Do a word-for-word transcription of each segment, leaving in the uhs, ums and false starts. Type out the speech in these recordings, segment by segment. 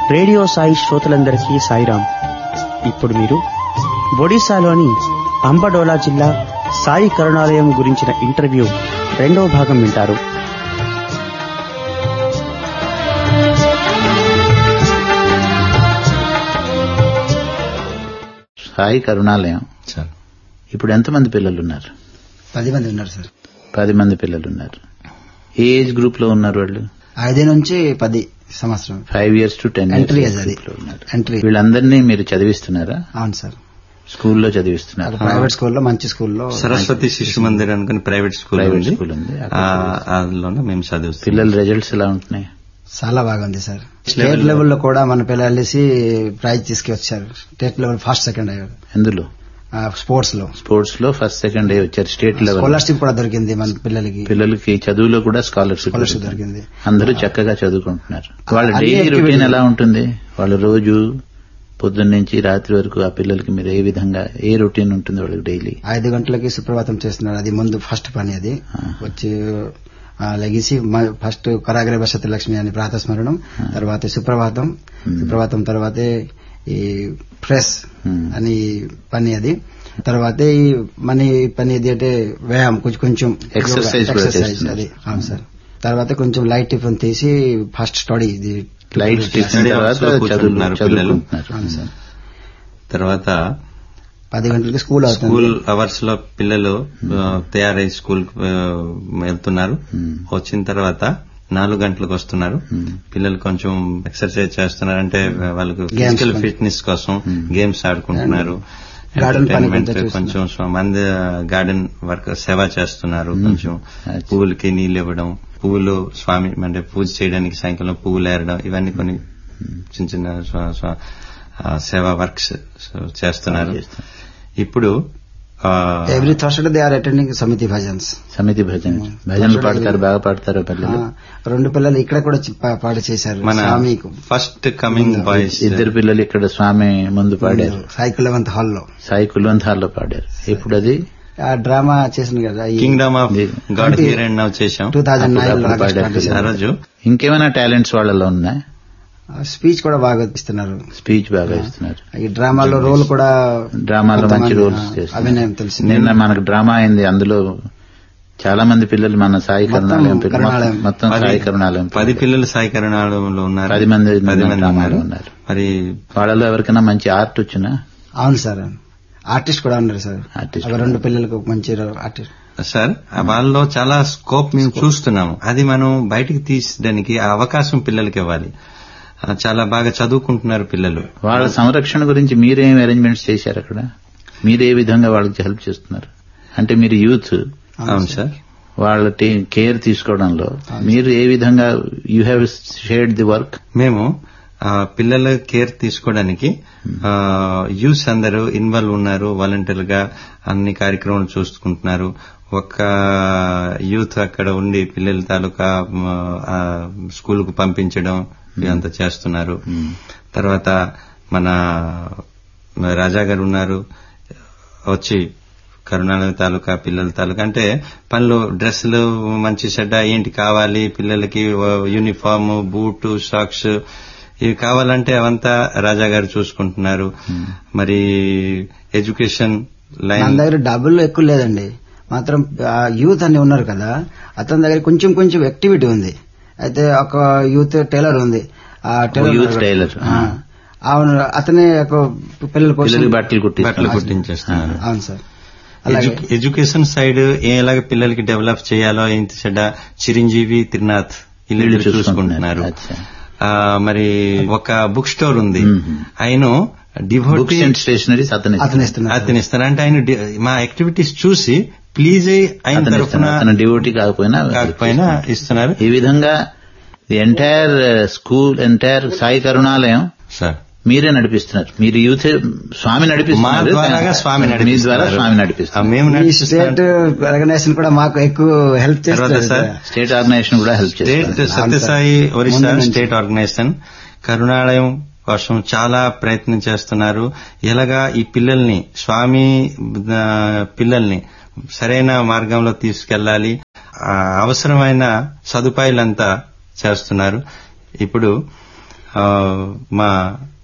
Radio Sai శ్రోతలందరికీ సాయిరాం. ఇప్పుడు మీరు ఒడిశాలోని అంబడోలా జిల్లా సాయి కరుణాలయం గురించిన ఇంటర్వ్యూ రెండవ భాగం వింటారు. సాయి కరుణాలయం సార్, ఇప్పుడు ఎంతమంది పిల్లలు ఉన్నారు? పది మంది ఉన్నారు సార్. పది మంది పిల్లలు ఉన్నారు. ఏ ఏజ్ గ్రూప్ లో ఉన్నారు వాళ్ళు? ఐదు నుంచి పది సంవత్సరం. Five years to ten entry years అది ఉన్నారు. ఎంట్రీ. వీళ్ళందరినీ మీరు చదివిస్తున్నారా? అవును సార్, స్కూల్లో చదివిస్తున్నారు. ప్రైవేట్ స్కూల్లో, మంచి స్కూల్లో, సరస్వతి శిశు మందిర్ అనుకుని ప్రైవేట్ స్కూల్ ప్రైవేట్ స్కూల్ ఉంది. అందులోనే మేము చదివిస్తాం. పిల్లల రిజల్ట్స్ ఎలా ఉంటున్నాయి? చాలా బాగుంది సార్. స్టేట్ లెవెల్లో కూడా మన పిల్లలు వెళ్ళేసి ప్రైజ్ తీసుకొచ్చారు. స్టేట్ లెవెల్ ఫస్ట్ సెకండ్ అయ్యారు. ఎందులో? స్పోర్ట్స్ లో. స్పోర్ట్స్ లో ఫస్ట్ సెకండ్ వచ్చారు. స్టేట్ లెవెల్ స్కాలర్షిప్ కూడా దొరికింది మన పిల్లలకి. పిల్లలకి చదువులో కూడా స్కాలర్షిప్ స్కాలర్షిప్ దొరికింది. అందరూ చక్కగా చదువుకుంటున్నారు. వాళ్ళ డైలీ రొటీన్ ఎలా ఉంటుంది? వాళ్ళ రోజు పొద్దున్న నుంచి రాత్రి వరకు ఆ పిల్లలకి మీరు ఏ విధంగా ఏ రొటీన్ ఉంటుంది వాళ్ళకి డైలీ? ఐదు గంటలకి సుప్రభాతం చేస్తున్నారు. అది ముందు ఫస్ట్ పని. అది వచ్చి లెగిసి ఫస్ట్ కరాగ్రే వసతి లక్ష్మి అని ప్రాతస్మరణం, తర్వాత సుప్రభాతం, సుప్రభాతం తర్వాతే ఈ ప్రెస్ అని పని. అది తర్వాతే ఈ మనీ పని ఇది అంటే వ్యాయామం, కొంచెం కొంచెం ఎక్సర్సైజ్. అది అవును సార్. తర్వాత కొంచెం లైట్ టిఫిన్ తీసి ఫస్ట్ స్టడీ. ఇది లైట్ టిఫిన్ పిల్లలు. తర్వాత పది గంటలకి స్కూల్ అవుతుంది. స్కూల్ అవర్స్ లో పిల్లలు తయారై స్కూల్ వెళ్తున్నారు. వచ్చిన తర్వాత నాలుగు గంటలకు వస్తున్నారు. పిల్లలు కొంచెం ఎక్సర్సైజ్ చేస్తున్నారు, అంటే వాళ్ళకు ఫిజికల్ ఫిట్నెస్ కోసం గేమ్స్ ఆడుకుంటున్నారు. ఎంటర్టైన్మెంట్ కొంచెం మంది గార్డెన్ వర్క్ సేవ చేస్తున్నారు. కొంచెం పువ్వులకి నీళ్లు ఇవ్వడం, పువ్వులు స్వామి అంటే పూజ చేయడానికి సాయంకాలం పువ్వులు ఏరడం, ఇవన్నీ కొన్ని చిన్న చిన్న సేవా వర్క్స్ చేస్తున్నారు. ఇప్పుడు every Thursday they are attending సమితి భజన్స్. సమితి భజన్ భజనలు పాడతారు, బాగా పాడతారు పిల్లలు. రెండు పిల్లలు ఇక్కడ కూడా పాడి చేశారు. మన ఫస్ట్ కమింగ్ బాయ్స్ ఇద్దరు పిల్లలు ఇక్కడ స్వామి ముందు పాడారు. సాయి కులవంత్ హాల్లో సాయి కుల్వంత్ హాల్లో పాడారు. ఇప్పుడు అది డ్రామా చేసింది కదా, Kingdom of God here and now చేశాం. టూ థౌజండ్ నైన్ ఆ రోజు. ఇంకేమైనా టాలెంట్స్ వాళ్ళలో ఉందా? స్పీచ్ కూడా బాగా ఇస్తున్నారు. స్పీచ్ బాగా ఇస్తున్నారు. ఈ డ్రామాలో రోల్ కూడా, డ్రామాలో మంచి రోల్స్ చేస్తున్నారు. అభినయం తెలిసింది. నిన్న మనకు డ్రామా అయింది, అందులో చాలా మంది పిల్లలు మన సాయి కరుణాలయం మొత్తం సాయి కరుణాలయం పది పిల్లలు సాయి కరుణాలయంలో ఉన్నారు. పది మంది పది మంది ఉన్నారు. మరి వాళ్ళలో ఎవరికైనా మంచి ఆర్ట్ వచ్చినా? అవును సార్, ఆర్టిస్ట్ కూడా ఉన్నారు సార్. ఆర్టిస్ట్ రెండు పిల్లలకు మంచి ఆర్టిస్ట్ సార్. వాళ్ళలో చాలా స్కోప్ మేము చూస్తున్నాము. అది మనం బయటికి తీసడానికి ఆ అవకాశం పిల్లలకి ఇవ్వాలి. చాలా బాగా చదువుకుంటున్నారు పిల్లలు. వాళ్ళ సంరక్షణ గురించి మీరేం అరేంజ్మెంట్స్ చేశారు అక్కడ? మీరు ఏ విధంగా వాళ్ళకి హెల్ప్ చేస్తున్నారు? అంటే మీరు యూత్. అవును సార్. వాళ్ళ కేర్ తీసుకోవడంలో మీరు ఏ విధంగా you have shared the work? మేము పిల్లల కేర్ తీసుకోవడానికి యూత్ అందరూ ఇన్వాల్వ్ ఉన్నారు. వాలంటీర్ గా అన్ని కార్యక్రమాలు చూసుకుంటున్నారు. ఒక యూత్ అక్కడ ఉండి పిల్లల తాలూకా స్కూల్ కు పంపించడం ఇదంతా చేస్తున్నారు. తర్వాత మన రాజా గారు ఉన్నారు, వచ్చి కరుణాలయం తాలూకా పిల్లల తాలూకా అంటే పనులు, డ్రెస్సులు మంచి చెడ్డ ఏంటి కావాలి పిల్లలకి, యూనిఫామ్, బూట్, సాక్స్ ఇవి కావాలంటే అవంతా రాజా గారు చూసుకుంటున్నారు. మరి ఎడ్యుకేషన్ లైన్ దగ్గర డబ్బులు ఎక్కువ లేదండి, మాత్రం యూత్ అని ఉన్నారు కదా, అతని దగ్గర కొంచెం కొంచెం యాక్టివిటీ ఉంది. అయితే ఒక యూత్ టైలర్ ఉంది, ఆ టైలర్ అవును, అతనే పిల్లల కోసం బట్టలు బట్టలు కుట్టించేస్తున్నారు. అవును సార్. ఎడ్యుకేషన్ సైడ్ ఎలాగ పిల్లలకి డెవలప్ చేయాలో ఏంటి చెడ్డ చిరంజీవి, త్రినాథ్ ఇల్లు చూసుకుంటున్నారు. మరి ఒక బుక్ స్టోర్ ఉంది, ఆయన డివోటీ స్టేషనరీస్ అతనిస్తారు. అంటే ఆయన మా యాక్టివిటీస్ చూసి ప్లీజ్ అయిన తరఫున డివోటీ కాకపోయినా కాకపోయినా ఇస్తున్నారు. ఈ విధంగా entire school, entire Sai కరుణాలయం sir మీరే నడిపిస్తున్నారు. మీరు యూత్ స్వామి నడిపిస్తున్నారు, స్వామి ద్వారా స్వామి నడిపిస్తున్నారు. మేము స్టేట్ ఆర్గనైజేషన్ కూడా మాకు ఎక్కువ హెల్ప్ చేస్తారు సార్. స్టేట్ ఆర్గనైజేషన్ కూడా హెల్ప్ చేస్తారు. State Sathya Sai Orissa state organisation కరుణాలయం కోసం చాలా ప్రయత్నం చేస్తున్నారు. ఎలాగా ఈ పిల్లల్ని, స్వామి పిల్లల్ని సరైన మార్గంలో తీసుకెళ్లాలి, అవసరమైన సదుపాయాలంతా చేస్తున్నారు. ఇప్పుడు మా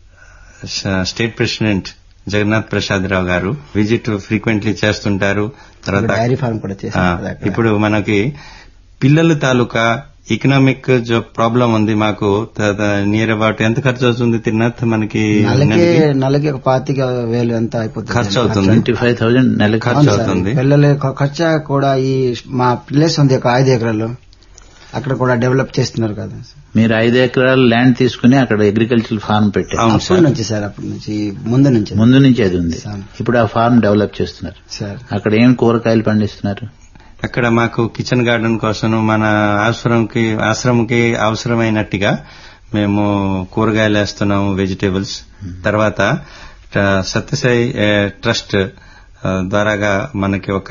స్టేట్ ప్రెసిడెంట్ జగన్నాథ్ ప్రసాద్ రావు గారు విజిట్ ఫ్రీక్వెంట్లీ చేస్తుంటారు. తర్వాత డైరీ ఫార్మ్ కూడా చేస్తారు. ఇప్పుడు మనకి పిల్లల తాలూకా ఎకనామిక్ జో ప్రాబ్లం ఉంది మాకు. నియర్ అబౌట్ ఎంత ఖర్చు అవుతుంది తిరునాథ్ మనకి? నెలకి ఒక పాతిక వేలు ఎంత అయిపోతుంది ఖర్చు అవుతుంది. ట్వంటీ ఫైవ్ థౌసండ్ నెలకి ఖర్చు అవుతుంది. పిల్లల ఖర్చు కూడా ఈ మా ప్లేస్ ఉంది ఒక ఐదు ఎకరాలు, అక్కడ కూడా డెవలప్ చేస్తున్నారు కదా. మీరు ఐదు ఎకరాలు ల్యాండ్ తీసుకుని అక్కడ అగ్రికల్చర్ ఫార్మ్ పెట్టారు. అప్పటి నుంచి సార్, అప్పటి నుంచి ముందు నుంచి ముందు నుంచి అది ఉంది. ఇప్పుడు ఆ ఫార్మ్ డెవలప్ చేస్తున్నారు సార్. అక్కడ ఏం కూరగాయలు పండిస్తున్నారు? అక్కడ మాకు కిచెన్ గార్డెన్ కోసం మన ఆశ్రమంకి ఆశ్రమంకి అవసరమైనట్టుగా మేము కూరగాయలు వేస్తున్నాము, వెజిటేబుల్స్. తర్వాత సత్యసాయి ట్రస్ట్ ద్వారాగా మనకి ఒక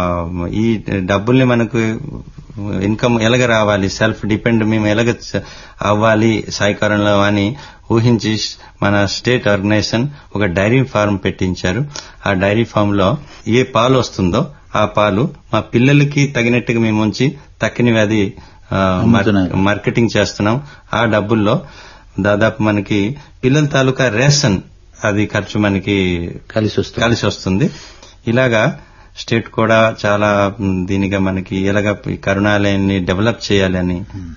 ఈ డబ్బుల్ని మనకు ఇన్కమ్ ఎలాగ రావాలి, సెల్ఫ్ డిపెండ్ మేము ఎలాగ అవ్వాలి సాయికారంలో అని ఊహించి మన స్టేట్ ఆర్గనైజేషన్ ఒక డైరీ ఫార్మ్ పెట్టించారు. ఆ డైరీ ఫామ్ లో ఏ పాలు వస్తుందో ఆ పాలు మా పిల్లలకి తగినట్టుగా మేము ఉంచి తక్కినవి అది మార్కెటింగ్ చేస్తున్నాం. ఆ డబ్బుల్లో దాదాపు మనకి పిల్లల తాలూకా రేషన్ అది ఖర్చు మనకి కలిసి వస్తుంది. ఇలాగా స్టేట్ కూడా చాలా దీనిగా మనకి ఎలాగ కరుణాలయాన్ని డెవలప్ చేయాలని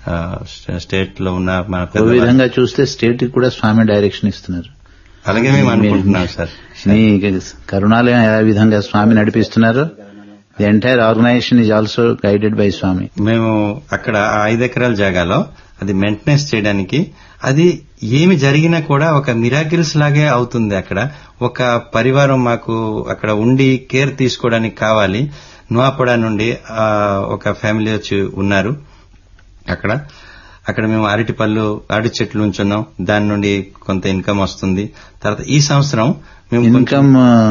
స్టేట్ లో ఉన్న మన విధంగా చూస్తే స్టేట్ కూడా స్వామి డైరెక్షన్ ఇస్తున్నారు. అలాగే మేము అనుకుంటున్నాం సార్. మీ కరుణాలయం ఏ విధంగా స్వామి నడిపిస్తున్నారు? The entire organisation is also guided by స్వామి. మేము అక్కడ ఐదు ఎకరాల జాగాలో అది మెయింటెనెన్స్ చేయడానికి అది ఏమి జరిగినా కూడా ఒక మిరాకిల్స్ లాగే అవుతుంది. అక్కడ ఒక పరివారం మాకు అక్కడ ఉండి కేర్ తీసుకోవడానికి కావాలి. నువాపడా నుండి ఒక ఫ్యామిలీ వచ్చి ఉన్నారు. అక్కడ అక్కడ మేము అరటి పళ్ళు అరటి చెట్లు ఉంచున్నాం. దాని నుండి కొంత ఇన్కమ్ వస్తుంది. తర్వాత ఈ సంవత్సరం మేము ఇన్కమ్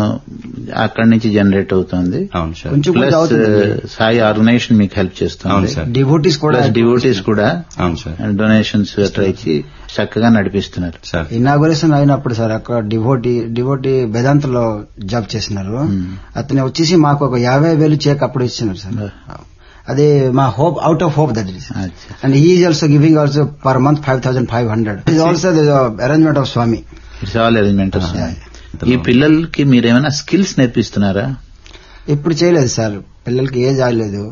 అక్కడి నుంచి జనరేట్ అవుతుంది. అవును సార్. ప్లస్ సాయి ఆర్గనైజేషన్ మీకు హెల్ప్ చేస్తుంది. అవును సార్. డివోటీస్ కూడా డివోటీస్ కూడా అవును సార్ డొనేషన్స్ ఇచ్చి చక్కగా నడిపిస్తున్నారు సార్. ఇనాగరేషన్ అయినప్పుడు సార్ అక్కడ డివోటీ డివోటీ వేదాంతలో జాబ్ చేస్తున్నారు. అతను వచ్చేసి మాకు ఒక యాభై వేలు చెక్ అప్పుడు ఇచ్చినారు సార్. అదే మా hope out of hope that is. And he is also giving also per month five thousand five hundred is also arrangement of Swamy. It's all arrangement of స్వామి. ఈ పిల్లలకి మీరేమైనా స్కిల్స్ నేర్పిస్తున్నారా? ఇప్పుడు చేయలేదు సార్, పిల్లలకి ఏజ్ ఆగలేదు.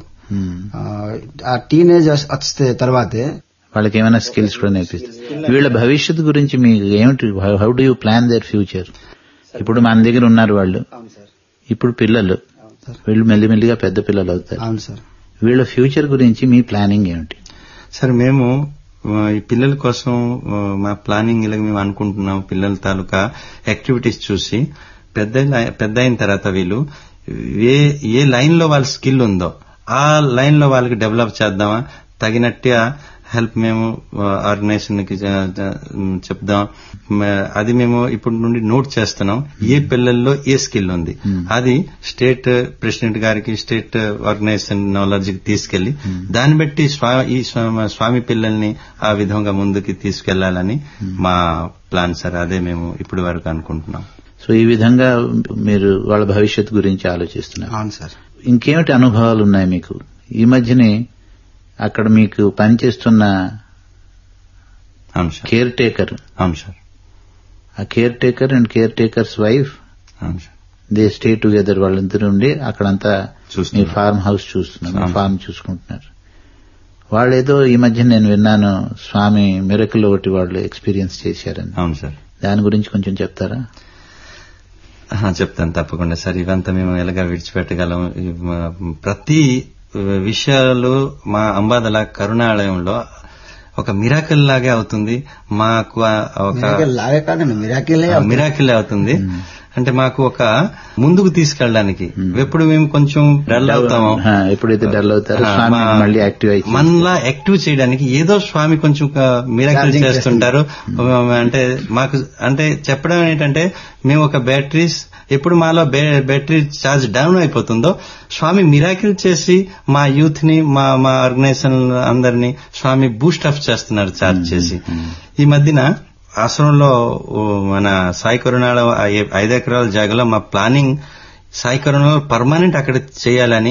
ఆ టీనేజ్ వస్తే తర్వాతే వాళ్ళకి ఏమైనా స్కిల్స్ కూడా నేర్పిస్తారు. వీళ్ళ భవిష్యత్తు గురించి మీకు ఏమిటి? How do you plan their future? ఇప్పుడు మన దగ్గర ఉన్నారు వాళ్ళు, ఇప్పుడు పిల్లలు, వీళ్ళు మెల్లిమెల్లిగా పెద్ద పిల్లలు అవుతారు. అవును సార్. వీళ్ళ ఫ్యూచర్ గురించి మీ ప్లానింగ్ ఏమిటి? సార్ మేము ఈ పిల్లల కోసం మా ప్లానింగ్ ఇలా మేము అనుకుంటున్నాం. పిల్లల తాలూకా యాక్టివిటీస్ చూసి పెద్ద పెద్ద అయిన తర్వాత వీళ్ళు ఏ ఏ లైన్ లో వాళ్ళ స్కిల్ ఉందో ఆ లైన్ లో వాళ్ళకి డెవలప్ చేద్దామా, తగినట్టుగా హెల్ప్ మేము ఆర్గనైజేషన్ కి చెప్దాం. అది మేము ఇప్పటి నుండి నోట్ చేస్తున్నాం. ఏ పిల్లల్లో ఏ స్కిల్ ఉంది అది స్టేట్ ప్రెసిడెంట్ గారికి, స్టేట్ ఆర్గనైజేషన్ నాలెడ్జ్కి తీసుకెళ్లి దాన్ని బట్టి ఈ స్వామి పిల్లల్ని ఆ విధంగా ముందుకి తీసుకెళ్లాలని మా ప్లాన్ సార్. అదే మేము ఇప్పటి వరకు అనుకుంటున్నాం. సో ఈ విధంగా మీరు వాళ్ళ భవిష్యత్తు గురించి ఆలోచిస్తున్నారు. అవును సార్. ఇంకేమిటి అనుభవాలు ఉన్నాయి మీకు? ఈ మధ్యనే అక్కడ మీకు పనిచేస్తున్న కేర్ టేకర్, అవును సార్, ఆ care taker and care takers wife they stay together. వాళ్ళిద్దరు ఉండి అక్కడంతా మీ ఫార్మ్ హౌస్ చూస్తున్నారు, ఫార్మ్ చూసుకుంటున్నారు. వాళ్ళేదో ఈ మధ్య నేను విన్నాను స్వామి మిరకల్ ఒకటి వాళ్ళు ఎక్స్పీరియన్స్ చేశారని. అవును సార్. దాని గురించి కొంచెం చెప్తారా? చెప్తాను తప్పకుండా సార్. ఇవంతా మేము ఎలాగా విడిచిపెట్టగలం? ప్రతి విషయాలు మా అంబాదల కరుణాలయంలో ఒక మిరాకిల్ లాగే అవుతుంది. మాకు ఒక మిరాకిల్ అవుతుంది. అంటే మాకు ఒక ముందుకు తీసుకెళ్ళడానికి ఎప్పుడు మేము కొంచెం డల్ అవుతామో, ఎప్పుడైతే డల్ అవుతారో మళ్ళీ యాక్టివ్ అయ్యి మనలా యాక్టివ్ చేయడానికి ఏదో స్వామి కొంచెం మిరాకిల్ చేస్తుంటారు. అంటే మాకు అంటే చెప్పడం ఏంటంటే మేము ఒక బ్యాటరీస్ ఎప్పుడు మాలో బ్యాటరీ ఛార్జ్ డౌన్ అయిపోతుందో స్వామి మిరాకిల్ చేసి మా యూత్ ని మా మా ఆర్గనైజేషన్ అందరినీ స్వామి బూస్ట్ అప్ చేస్తున్నారు ఛార్జ్ చేసి. ఈ మధ్యన ఆశ్రమంలో మన సాయి కరుణాల ఐదు ఎకరాల జాగాలో మా ప్లానింగ్ సాయి కరుణాలో పర్మనెంట్ అక్కడ చేయాలని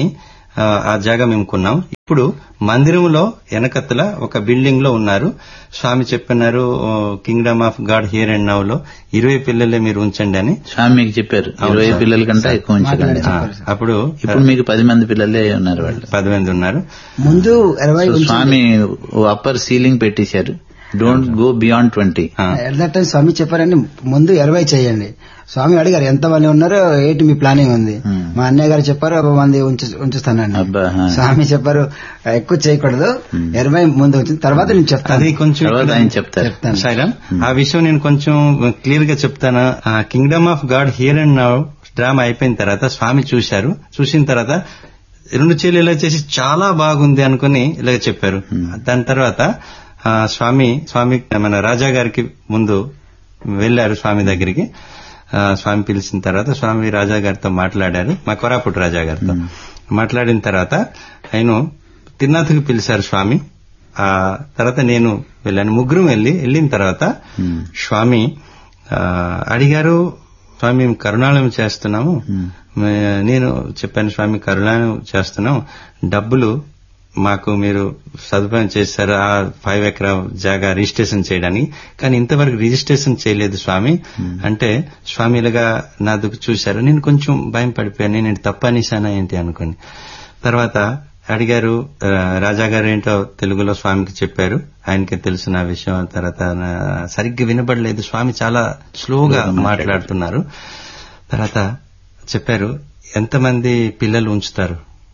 ఆ జాగా మేము కొన్నాం. ఇప్పుడు మందిరంలో వెనకత్తల ఒక బిల్డింగ్ లో ఉన్నారు. స్వామి చెప్పినారు Kingdom of God here and now లో ఇరవై పిల్లలే మీరు ఉంచండి అని స్వామి మీకు చెప్పారు. ఇరవై పిల్లల కంటే ఎక్కువ ఉంచండి. అప్పుడు ఇప్పుడు మీకు పది మంది పిల్లలే ఉన్నారు. వాళ్ళు పది మంది ఉన్నారు. ముందు ఇరవై స్వామి అప్పర్ సీలింగ్ పెట్టేశారు. Don't go beyond twenty. At that time స్వామి చెప్పారండి ముందు ఇరవై చేయండి. స్వామి అడిగారు ఎంత మంది ఉన్నారో ఏంటి మీ ప్లానింగ్ ఉంది. మా అన్నయ్య గారు చెప్పారు ఒక మంది ఉంచుస్తానండి. స్వామి చెప్పారు ఎక్కువ చేయకూడదు, ఇరవై ముందు వచ్చిన తర్వాత నేను చెప్తాను. అది కొంచెం చెప్తాను సైరామ్. ఆ విషయం నేను కొంచెం క్లియర్ గా చెప్తాను. Kingdom of God here and now drama అయిపోయిన తర్వాత స్వామి చూశారు. చూసిన తర్వాత రెండు చేతులు ఇలా చేసి చాలా బాగుంది అనుకుని ఇలా చెప్పారు. దాని తర్వాత స్వామి స్వామి మన రాజా గారికి ముందు వెళ్లారు. స్వామి దగ్గరికి స్వామి పిలిచిన తర్వాత స్వామి రాజా గారితో మాట్లాడారు. మా కొరాపుట్ రాజా గారితో మాట్లాడిన తర్వాత ఆయన తిరునాథ్కి పిలిచారు స్వామి. ఆ తర్వాత నేను వెళ్ళాను. ముగ్గురు వెళ్లి వెళ్ళిన తర్వాత స్వామి అడిగారు, స్వామి మేము కరుణాలయం చేస్తున్నాము. నేను చెప్పాను స్వామి కరుణాలయం చేస్తున్నాం, డబ్బులు మాకు మీరు సదుపాయం చేశారు ఆ ఫైవ్ ఎకరా జాగా రిజిస్ట్రేషన్ చేయడానికి, కానీ ఇంతవరకు రిజిస్ట్రేషన్ చేయలేదు స్వామి అంటే స్వామి ఇలాగా నా దుఃఖ చూశారు. నేను కొంచెం భయం పడిపోయాను, నేను తప్ప అనేసానా ఏంటి అనుకుని. తర్వాత అడిగారు రాజాగారు ఏంటో తెలుగులో స్వామికి చెప్పారు. ఆయనకి తెలిసిన విషయం. తర్వాత సరిగ్గా వినపడలేదు, స్వామి చాలా స్లోగా మాట్లాడుతున్నారు. తర్వాత చెప్పారు ఎంతమంది పిల్లలు ఉంచుతారు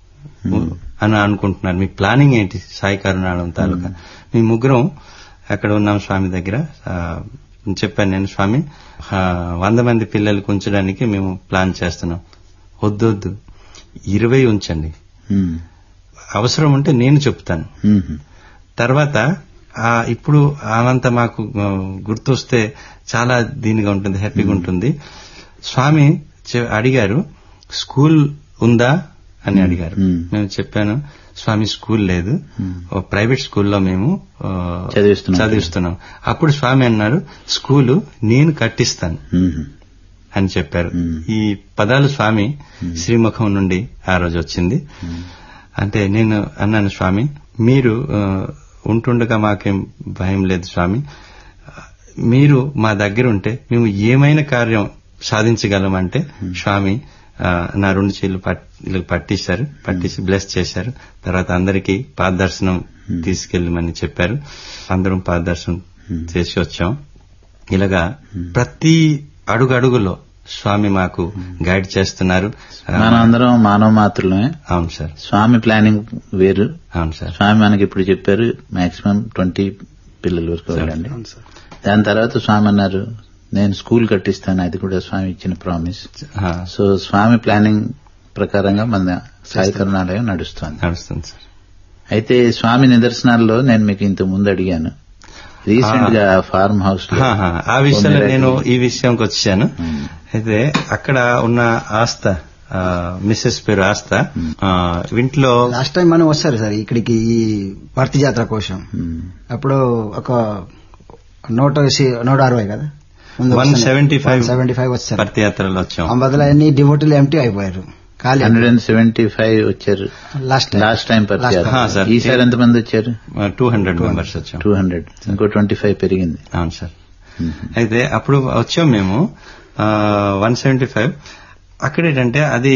అని అనుకుంటున్నారు, మీ ప్లానింగ్ ఏంటి సాయి కరుణాలయం తాలూకా. మీ ముగ్గురం అక్కడ ఉన్నాం స్వామి దగ్గర. చెప్పాను నేను స్వామి వంద మంది పిల్లలకు ఉంచడానికి మేము ప్లాన్ చేస్తున్నాం. వద్దొద్దు ఇరవై ఉంచండి, అవసరం ఉంటే నేను చెప్తాను. తర్వాత ఇప్పుడు అవంతా మాకు గుర్తొస్తే చాలా దీనిగా ఉంటుంది, హ్యాపీగా ఉంటుంది. స్వామి అడిగారు స్కూల్ ఉందా అని అడిగారు. మేము చెప్పాను స్వామి స్కూల్ లేదు, ప్రైవేట్ స్కూల్లో మేము చదివిస్తున్నాం. అప్పుడు స్వామి అన్నారు స్కూలు నేను కట్టిస్తాను అని చెప్పారు. ఈ పదాలు స్వామి శ్రీముఖం నుండి ఆ రోజు వచ్చింది. అంటే నేను అన్నాను స్వామి మీరు ఉంటుండగా మాకేం భయం లేదు స్వామి, మీరు మా దగ్గర ఉంటే మేము ఏమైనా కార్యం సాధించగలమంటే స్వామి నా రెండు చేతులు పట్టించారు, పట్టించి బ్లెస్ చేశారు. తర్వాత అందరికీ పాదదర్శనం తీసుకెళ్ళమని చెప్పారు. అందరం పాదదర్శనం చేసి వచ్చాం. ఇలాగా ప్రతి అడుగు అడుగులో స్వామి మాకు గైడ్ చేస్తున్నారు. మనం అందరం మానవ మాత్రమే. అవును సార్. స్వామి ప్లానింగ్ వేరు. అవును సార్. స్వామి మనకి ఇప్పుడు చెప్పారు మాక్సిమం ట్వంటీ పిల్లల వరకు వెళ్ళండి. దాని తర్వాత స్వామి అన్నారు నేను స్కూల్ కట్టిస్తాను, అది కూడా స్వామి ఇచ్చిన ప్రామిస్. సో స్వామి ప్లానింగ్ ప్రకారంగా మన సాయి కరుణాలయం నడుస్తుంది నడుస్తుంది సార్. అయితే స్వామి నిదర్శనాల్లో నేను మీకు ఇంత ముందు అడిగాను రీసెంట్ గా ఫార్మ్ హౌస్ లో. ఆ విషయంలో నేను ఈ విషయంకి వచ్చాను. అయితే అక్కడ ఉన్న ఆస్థ మిస్సెస్ పేరు ఆస్థ ఇంట్లో లాస్ట్ టైం మనం వస్తారు సార్ ఇక్కడికి ఈ భర్తీ జాతర కోసం. అప్పుడు ఒక నూట నూట అరవై కదా one seventy five seventy five వచ్చారు భర్తీ యాత్రలో వచ్చాం. ఆ బదులు అన్ని డివోటీలు ఎంటీ అయిపోయారు. హండ్రెడ్ అండ్ సెవెంటీ ఫైవ్ వచ్చారు లాస్ట్ లాస్ట్ టైం భర్తీ యాత్ర. ఈసారి ఎంతమంది వచ్చారు? టూ హండ్రెడ్ మెంబర్స్ వచ్చాం. టూ హండ్రెడ్ ఇంకో ట్వంటీ ఫైవ్ పెరిగింది. అవును సార్. అయితే అప్పుడు వచ్చాం మేము వన్ సెవెంటీ ఫైవ్. అక్కడేంటంటే అది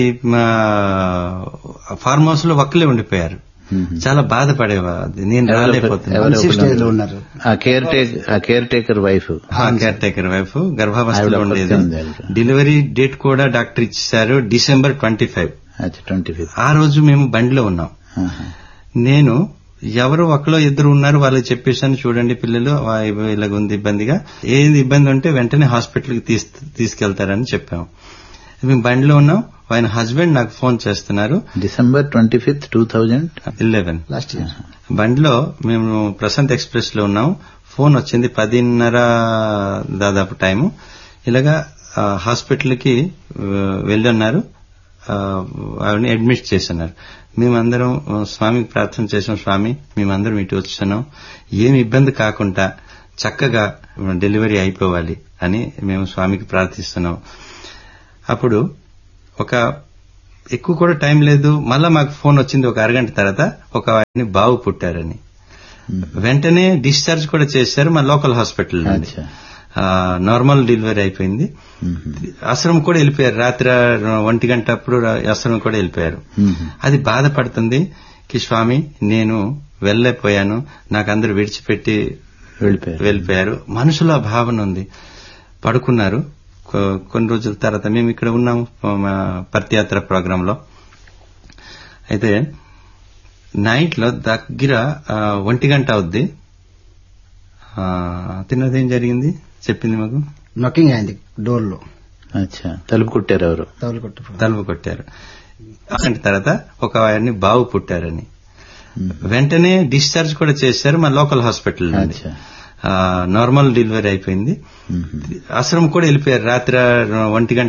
ఫార్మ్ హౌస్ లో ఒక్కలే ఉండిపోయారు. చాలా బాధపడేవారు, నేను రాలేకపోతున్నాను. Care taker wife care taker wife గర్భావస్థలో ఉండేది. డెలివరీ డేట్ కూడా డాక్టర్ ఇచ్చారు December twenty five twenty five ఆ రోజు మేము బండిలో ఉన్నాం. నేను ఎవరు ఒకలో ఇద్దరు ఉన్నారు వాళ్ళకి చెప్పేశాను చూడండి పిల్లలు ఇలాగుంది ఇబ్బందిగా, ఏది ఇబ్బంది ఉంటే వెంటనే హాస్పిటల్కి తీసుకెళ్తారని చెప్పాము. మేము బండిలో ఉన్నాం. ఆయన హస్బెండ్ నాకు ఫోన్ చేస్తున్నారు. December twenty fifth two thousand eleven last year బండిలో మేము ప్రశాంత్ ఎక్స్ప్రెస్ లో ఉన్నాం. ఫోన్ వచ్చింది పదిన్నర దాదాపు టైము. ఇలాగా హాస్పిటల్ కి వెళ్ళున్నారు, ఆవిడని అడ్మిట్ చేస్తున్నారు. మేమందరం స్వామికి ప్రార్థన చేసాం, స్వామి మేమందరం ఇటు వచ్చాం, ఏమి ఇబ్బంది కాకుండా చక్కగా డెలివరీ అయిపోవాలి అని మేము స్వామికి ప్రార్థిస్తున్నాం. అప్పుడు ఒక ఎక్కువ కూడా టైం లేదు. మళ్ళా మాకు ఫోన్ వచ్చింది ఒక అరగంట తర్వాత, ఒక ఆయన్ని బావు పుట్టారని. వెంటనే డిశ్చార్జ్ కూడా చేశారు మా లోకల్ హాస్పిటల్ నుండి. నార్మల్ డెలివరీ అయిపోయింది. ఆశ్రమం కూడా వెళ్ళిపోయారు. రాత్రి ఒంటి గంట అప్పుడు ఆశ్రమం కూడా వెళ్ళిపోయారు. అది బాధపడుతుంది కి స్వామి నేను వెళ్ళలేకపోయాను, నాకు అందరూ విడిచిపెట్టి వెళ్ళిపోయారు. మనసులో భావన ఉంది. పడుకున్నారు. కొన్ని రోజుల తర్వాత మేము ఇక్కడ ఉన్నాము పర్తియాత్ర ప్రోగ్రామ్ లో. అయితే నైట్ లో దగ్గర ఒంటి గంట అవుద్ది. తిన్నది ఏం జరిగింది చెప్పింది మాకు. నాకింగ్ అయింది డోర్ లో. అచ్చా, తలుపు కొట్టారు ఎవరు? తలుపు కొట్టారు. గంట తర్వాత ఒక ఆయన్ని బావు పుట్టారని. వెంటనే డిశ్చార్జ్ కూడా చేశారు మా లోకల్ హాస్పిటల్ నుండి. నార్మల్ డెలివరీ అయిపోయింది. ఆశ్రమం కూడా వెళ్ళిపోయారు. రాత్రి ఒంటి గంట